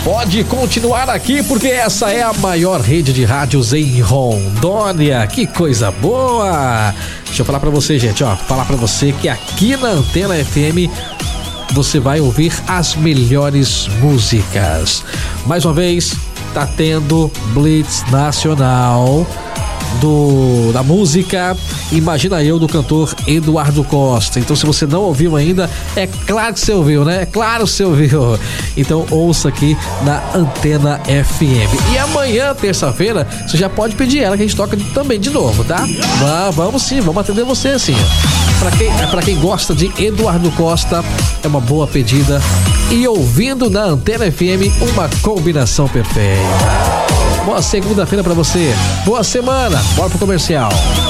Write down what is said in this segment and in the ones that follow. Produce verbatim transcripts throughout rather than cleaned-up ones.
Pode continuar aqui porque essa é a maior rede de rádios em Rondônia. Que coisa boa! Deixa eu falar pra você, gente, ó, falar pra você que aqui na Antena F M você vai ouvir as melhores músicas. Mais uma vez, tá tendo Blitz Nacional do, da música Imagina Eu, do cantor Eduardo Costa. Então, se você não ouviu ainda, é claro que você ouviu, né? É claro que você ouviu. Então, ouça aqui na Antena F M. E amanhã, terça-feira, você já pode pedir ela, que a gente toca também de novo, tá? Ah, vamos sim, vamos atender você sim. Pra quem, pra quem gosta de Eduardo Costa, é uma boa pedida. E ouvindo na Antena F M, uma combinação perfeita. Boa segunda-feira pra você. Boa semana. Bora pro comercial.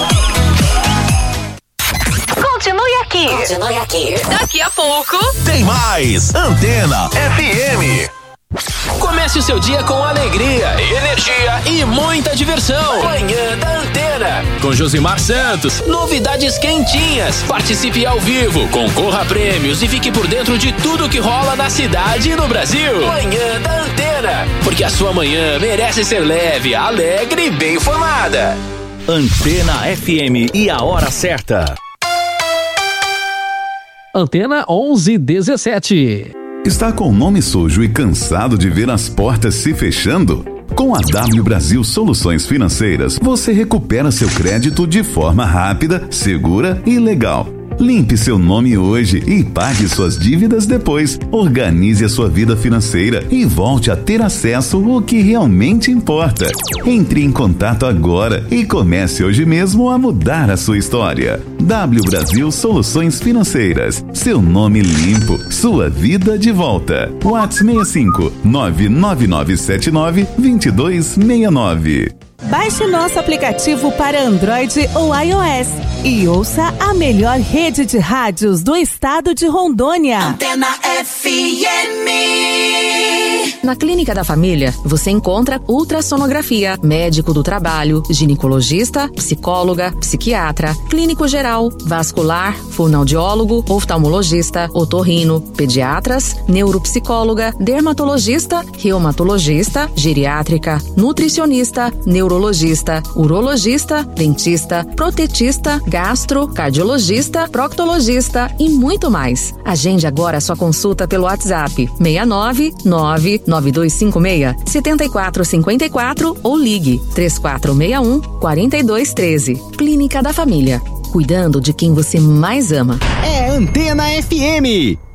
Continue aqui. Continue aqui. Daqui a pouco tem mais Antena F M. Comece o seu dia com alegria, energia e muita diversão. Manhã da Antena. Com Josimar Santos. Novidades quentinhas. Participe ao vivo, concorra a prêmios e fique por dentro de tudo que rola na cidade e no Brasil. Manhã da Antena. Porque a sua manhã merece ser leve, alegre e bem informada. Antena F M e a hora certa. Antena onze dezessete. Está com o nome sujo e cansado de ver as portas se fechando? Com a W Brasil Soluções Financeiras, você recupera seu crédito de forma rápida, segura e legal. Limpe seu nome hoje e pague suas dívidas depois. Organize a sua vida financeira e volte a ter acesso ao que realmente importa. Entre em contato agora e comece hoje mesmo a mudar a sua história. W Brasil Soluções Financeiras. Seu nome limpo, sua vida de volta. WhatsApp seis cinco nove nove nove sete nove dois dois seis nove. Baixe nosso aplicativo para Android ou iOS e ouça a melhor rede de rádios do estado de Rondônia. Antena F M. Na Clínica da Família, você encontra ultrassonografia, médico do trabalho, ginecologista, psicóloga, psiquiatra, clínico geral, vascular, fonoaudiólogo, oftalmologista, otorrino, pediatras, neuropsicóloga, dermatologista, reumatologista, geriátrica, nutricionista, neurologista, urologista, dentista, protetista, gastro, cardiologista, proctologista e muito mais. Agende agora sua consulta pelo WhatsApp seis nove nove nove dois cinco seis sete quatro cinco quatro ou ligue três quatro seis um quatro dois um três. Clínica da Família. Cuidando de quem você mais ama. É Antena F M.